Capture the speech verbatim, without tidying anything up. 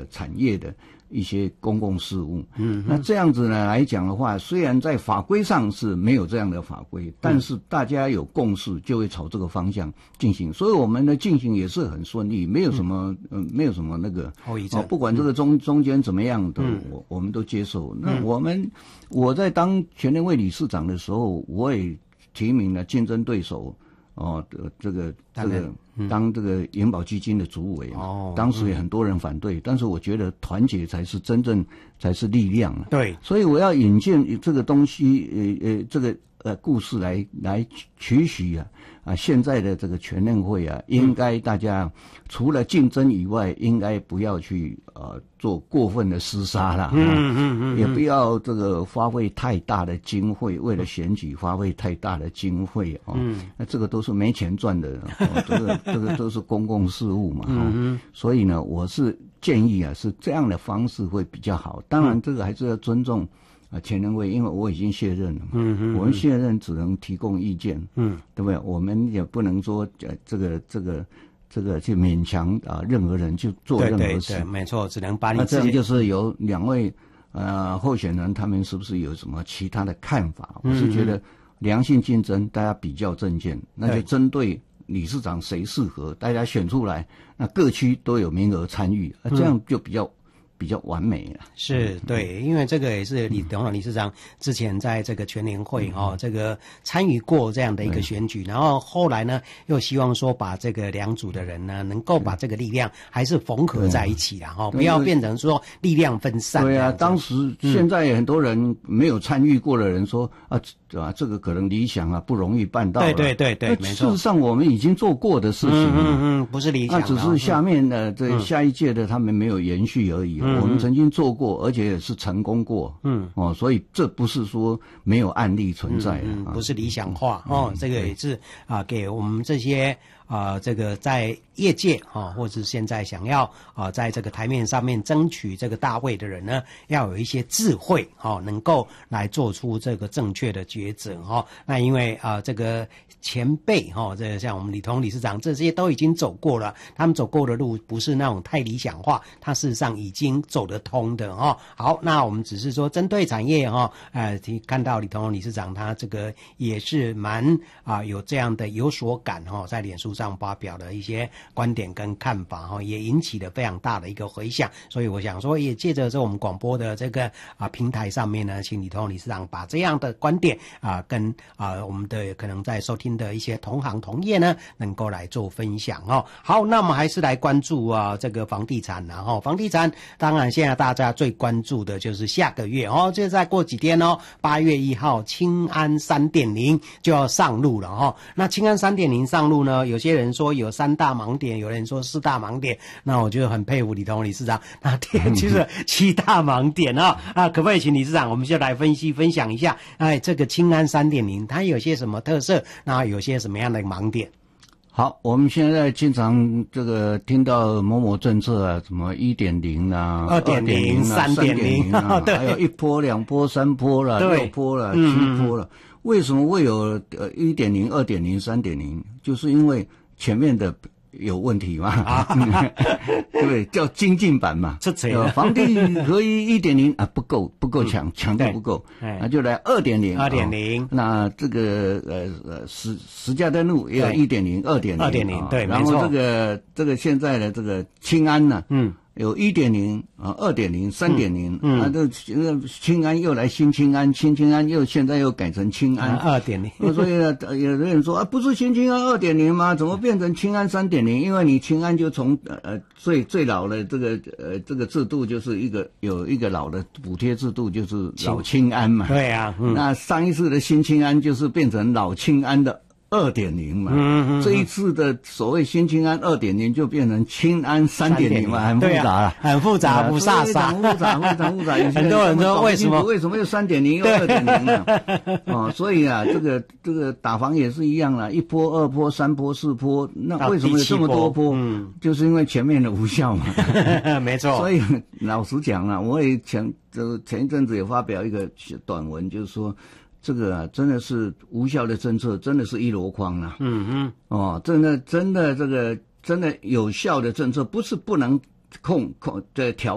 产业的一些公共事务。嗯，那这样子呢来讲的话，虽然在法规上是没有这样的法规，但是大家有共识，就会朝这个方向进行。所以我们的进行也是很顺利，没有什么嗯、呃，没有什么那个后遗症、哦。 不管这个中中间怎么样的，嗯、我我们都接受。那我们我在当全联会理事长的时候，我也提名了竞争对手。哦，这个这个当这个研保基金的主委嘛，哦，当时也很多人反对，嗯、但是我觉得团结才是真正才是力量啊。 对， 所以我要引荐这个东西，呃呃，这个呃故事来来取许啊啊，现在的这个全联会啊，应该大家除了竞争以外，应该不要去呃做过分的厮杀啦，嗯嗯嗯，也不要这个花费太大的经费，为了选举花费太大的经费哦，嗯，那这个都是没钱赚的，哦、这个这个都是公共事务嘛，嗯、哦，所以呢，我是建议啊，是这样的方式会比较好。当然，这个还是要尊重。啊，全联会，因为我已经卸任了嘛，嗯嗯，我们卸任只能提供意见，嗯，对不对？我们也不能说呃这个这个这个去勉强啊任何人去做任何事， 对对对，没错，只能把你那这样就是有两位呃候选人，他们是不是有什么其他的看法？我是觉得良性竞争，大家比较政见，那就针对理事长谁适合，大家选出来，那各区都有名额参与，啊，这样就比较。比较完美了， 是对，因为这个也是李董理事长之前在这个全联会哈、嗯哦，这个参与过这样的一个选举，然后后来呢，又希望说把这个两组的人呢，能够把这个力量还是缝合在一起啦，哈，不要变成说力量分散。 对啊，当时现在很多人没有参与过的人说、嗯、啊。啊，这个可能理想啊，不容易办到。 对对对对，没错。 事实上，我们已经做过的事情，嗯嗯, 嗯，不是理想， 那只是下面的这、嗯、下一届的他们没有延续而已。嗯、我们曾经做过，而且也是成功过。嗯，哦，所以这不是说没有案例存在、啊嗯嗯，不是理想化、嗯、哦。这个也是啊，给我们这些啊，这个在业界啊，或者现在想要啊，在这个台面上面争取这个大位的人呢，要有一些智慧啊，能够来做出这个正确的抉择哈。那因为啊，这个前辈哈，这个像我们李彤理事长这些都已经走过了，他们走过的路不是那种太理想化，他事实上已经走得通的哈。好，那我们只是说针对产业哈，呃，看到李彤理事长他这个也是蛮啊有这样的有所感哈，在脸书上发表了一些观点跟看法哈，也引起了非常大的一个回响。所以我想说，也借着这我们广播的这个啊平台上面呢，请李彤理事长把这样的观点啊跟啊我们的可能在收听的一些同行同业呢，能够来做分享哦。好，那我们还是来关注啊这个房地产然后房地产当然现在大家最关注的就是下个月哦，就再过几天哦，八月一号青安 三点零 就要上路了哦。那青安 三点零 上路呢，有些人说有三大盲点，有人说四大盲点，那我就很佩服李彤理事长，那其实七大盲点啊、哦、啊，可不可以请理事长我们就来分析分享一下，哎，这个青安 三点零 它有些什么特色，那有些什么样的盲点？ 好，我们现在经常这个听到某某政策啊，什么 一点零 啊 二点零 三点零 啊，还有一波两波三波了，六波了，七波了、嗯、为什么会有呃 一点零 二点零 三点零？ 就是因为前面的有问题嘛，啊、对不对？叫精进版嘛，呃，房地合一 一点零 啊不够不够强，强度不够，那就来 二点零 二点零、哦、那这个呃呃实实价登录也有 一点零 二点零 二点零，对，然后这个这个现在的这个青安呢，嗯。有 一点零 啊 二点零 三点零， 嗯，啊，这青安又来新青安，新青安又现在又改成青安 二点零， 所以呢有的人说啊，不是新青安 二点零 吗？怎么变成青安 三点零？ 因为你青安就从呃最最老的这个呃这个制度就是一个有一个老的补贴制度，就是老青安嘛，对啊，嗯，那上一次的新青安就是变成老青安的二点零 嘛，嗯嗯，这一次的所谓新青安 二点零 就变成青安 三点零 嘛，很复杂了，啊，很复杂，不飒飒，复杂，非常复杂。很多人说为什么为什么又 三点零 又 二点零 呢？哦，所以啊，这个这个打房也是一样啦，一波、二波、三波、四波，那为什么有这么多波？嗯，就是因为前面的无效嘛。没错。所以老实讲啊，我也前这前一阵子也发表一个短文，就是说。这个啊，真的是无效的政策，真的是一箩筐啊！嗯嗯，哦，真的真的这个真的有效的政策，不是不能控控的调。